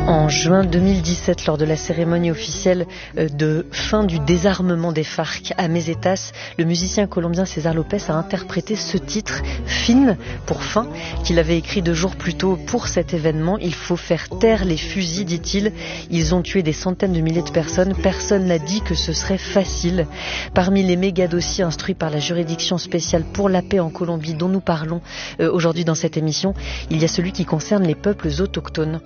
En juin 2017, lors de la cérémonie officielle de fin du désarmement des FARC à Mesetas, le musicien colombien César Lopez a interprété ce titre, Fin, pour fin, qu'il avait écrit 2 jours plus tôt pour cet événement. Il faut faire taire les fusils, dit-il. Ils ont tué des centaines de milliers de personnes. Personne n'a dit que ce serait facile. Parmi les méga-dossiers instruits par la juridiction spéciale pour la paix en Colombie, dont nous parlons aujourd'hui dans cette émission, il y a celui qui concerne les peuples autochtones.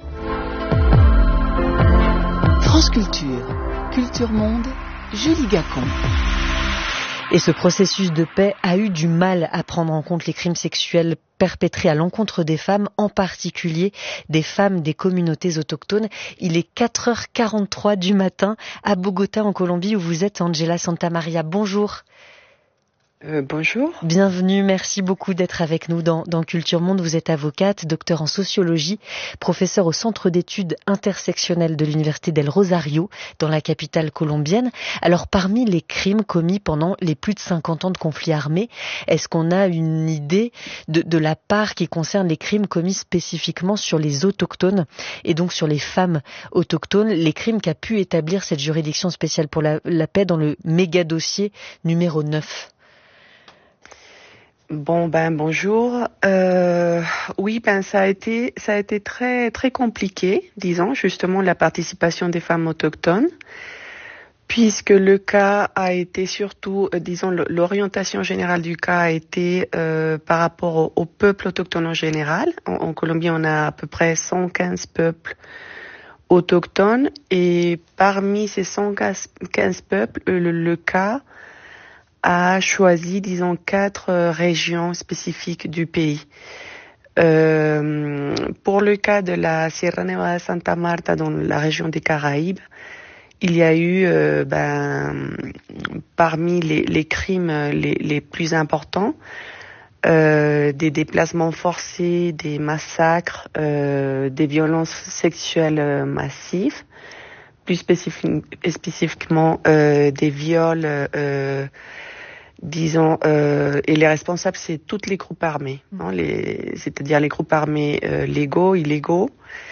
France Culture, Culture Monde, Julie Gacon. Et ce processus de paix a eu du mal à prendre en compte les crimes sexuels perpétrés à l'encontre des femmes, en particulier des femmes des communautés autochtones. Il est 4h43 du matin à Bogota, en Colombie, où vous êtes, Angela Santamaria. Bonjour. Bonjour. Bienvenue, merci beaucoup d'être avec nous dans Culture Monde. Vous êtes avocate, docteur en sociologie, professeur au Centre d'études intersectionnelles de l'Université del Rosario, dans la capitale colombienne. Alors, parmi les crimes commis pendant les plus de 50 ans de conflits armés, est-ce qu'on a une idée de la part qui concerne les crimes commis spécifiquement sur les autochtones et donc sur les femmes autochtones, les crimes qu'a pu établir cette juridiction spéciale pour la paix dans le méga-dossier numéro 9? Bonjour. Oui, ça a été très très compliqué, disons, justement la participation des femmes autochtones, puisque le cas a été surtout, l'orientation générale du cas a été par rapport au peuple autochtone en général. En Colombie, on a à peu près 115 peuples autochtones, et parmi ces 115 peuples, le cas a choisi, 4 régions spécifiques du pays. Pour le cas de la Sierra Nevada de Santa Marta, dans la région des Caraïbes, il y a eu, parmi les crimes les plus importants, des déplacements forcés, des massacres, des violences sexuelles massives, plus spécifiquement des viols, et les responsables, c'est tous les groupes armés, c'est-à-dire les groupes armés légaux, illégaux.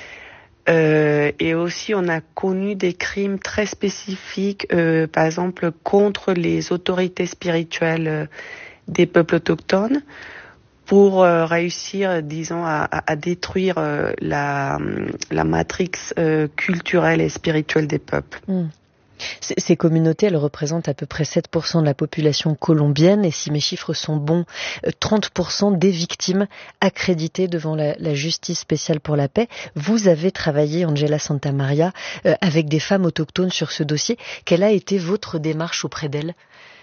Et aussi, on a connu des crimes très spécifiques, par exemple, contre les autorités spirituelles des peuples autochtones, pour réussir, à détruire la matrix culturelle et spirituelle des peuples. Ces communautés, elles représentent à peu près 7% de la population colombienne, et si mes chiffres sont bons, 30% des victimes accréditées devant la justice spéciale pour la paix. Vous avez travaillé, Angela Santamaria, avec des femmes autochtones sur ce dossier. Quelle a été votre démarche auprès d'elles?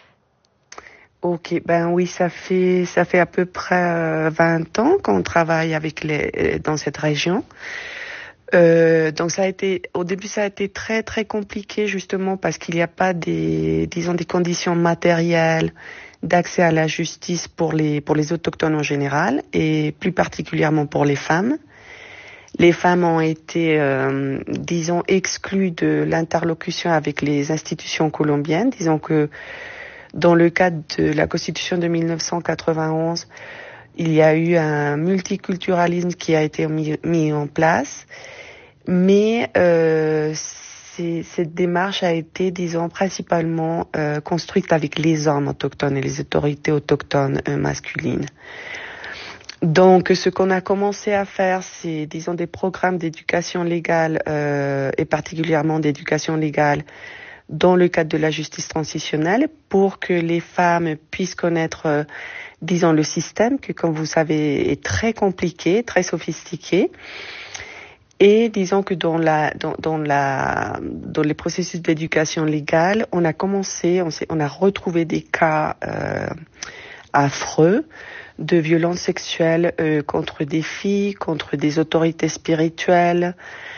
Ok, oui, ça fait à peu près 20 ans qu'on travaille dans cette région. Donc au début ça a été très très compliqué, justement parce qu'il n'y a pas des conditions matérielles d'accès à la justice pour les autochtones en général, et plus particulièrement pour les femmes. Les femmes ont été, exclues de l'interlocution avec les institutions colombiennes. Disons que dans le cadre de la Constitution de 1991, il y a eu un multiculturalisme qui a été mis en place, mais cette démarche a été, principalement construite avec les hommes autochtones et les autorités autochtones masculines. Donc, ce qu'on a commencé à faire, c'est, des programmes d'éducation légale, et particulièrement d'éducation légale dans le cadre de la justice transitionnelle, pour que les femmes puissent connaître, le système, qui, comme vous savez, est très compliqué, très sophistiqué. Et disons que dans les processus d'éducation légale, on a retrouvé des cas affreux de violences sexuelles contre des filles, contre des autorités spirituelles,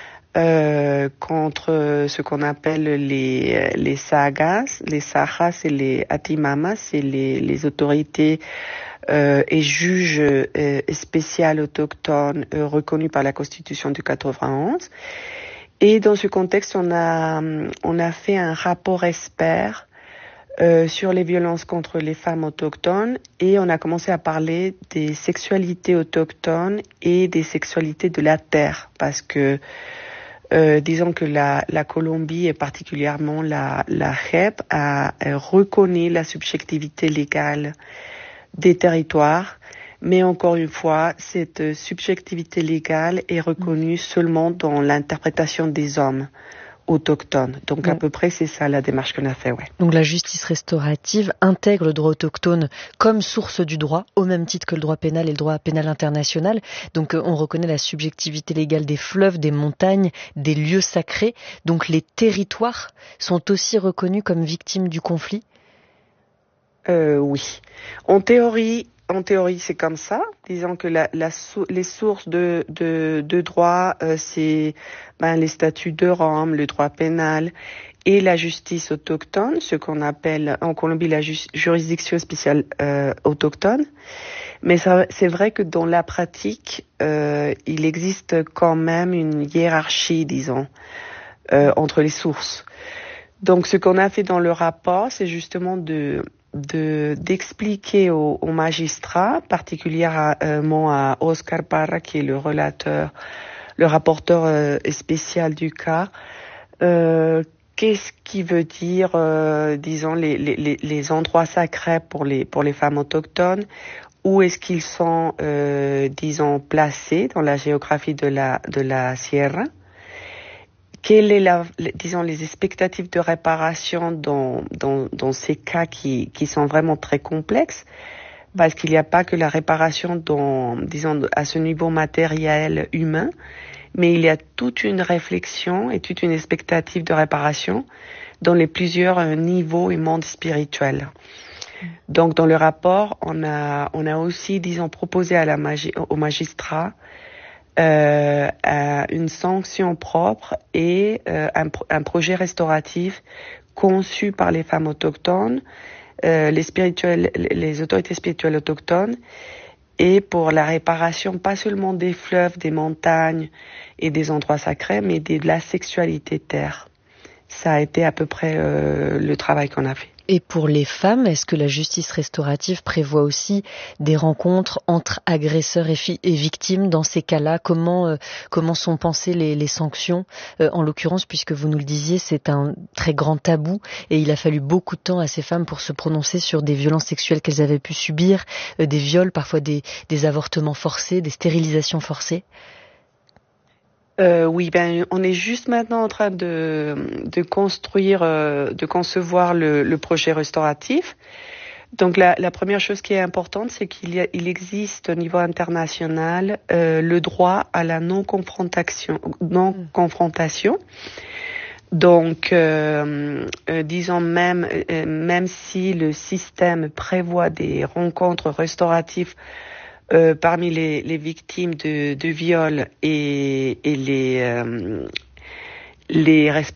contre ce qu'on appelle les sagas, les sajas et les atimamas, c'est les autorités et juges spéciaux autochtones reconnus par la Constitution de 91. Et dans ce contexte, on a fait un rapport expert sur les violences contre les femmes autochtones, et on a commencé à parler des sexualités autochtones et des sexualités de la terre, parce que Disons que la Colombie et particulièrement la JEP a reconnu la subjectivité légale des territoires, mais encore une fois, cette subjectivité légale est reconnue seulement dans l'interprétation des hommes autochtones. Donc à peu près c'est ça la démarche qu'on a fait, ouais. Donc la justice restaurative intègre le droit autochtone comme source du droit, au même titre que le droit pénal et le droit pénal international. Donc on reconnaît la subjectivité légale des fleuves, des montagnes, des lieux sacrés. Donc les territoires sont aussi reconnus comme victimes du conflit. Oui. En théorie, c'est comme ça. Disons que les sources de droit, c'est les statuts de Rome, le droit pénal et la justice autochtone, ce qu'on appelle en Colombie la juridiction spéciale autochtone. Mais c'est vrai que dans la pratique, il existe quand même une hiérarchie, disons, entre les sources. Donc, ce qu'on a fait dans le rapport, c'est justement d'expliquer aux magistrats, particulièrement à Oscar Parra, qui est le rapporteur spécial du cas, qu'est-ce qui veut dire, disons, les endroits sacrés pour les femmes autochtones, où est-ce qu'ils sont, disons, placés dans la géographie de la Sierra. Quelles est disons, les expectatives de réparation dans ces cas qui sont vraiment très complexes, parce qu'il n'y a pas que la réparation disons, à ce niveau matériel humain, mais il y a toute une réflexion et toute une expectative de réparation dans les plusieurs niveaux et mondes spirituels. Donc, dans le rapport, on a aussi, disons, proposé aux magistrats une sanction propre et un projet restauratif conçu par les femmes autochtones, les autorités spirituelles autochtones, et pour la réparation pas seulement des fleuves, des montagnes et des endroits sacrés, mais de la sexualité terre. Ça a été à peu près le travail qu'on a fait. Et pour les femmes, est-ce que la justice restaurative prévoit aussi des rencontres entre agresseurs et victimes dans ces cas-là? Comment sont pensées les sanctions? En l'occurrence, puisque vous nous le disiez, c'est un très grand tabou et il a fallu beaucoup de temps à ces femmes pour se prononcer sur des violences sexuelles qu'elles avaient pu subir, des viols, parfois des avortements forcés, des stérilisations forcées. Oui, on est juste maintenant en train de concevoir le projet restauratif. Donc la première chose qui est importante, c'est il existe au niveau international le droit à la non-confrontation. Donc, disons même si le système prévoit des rencontres restauratives parmi les victimes de viol et les responsables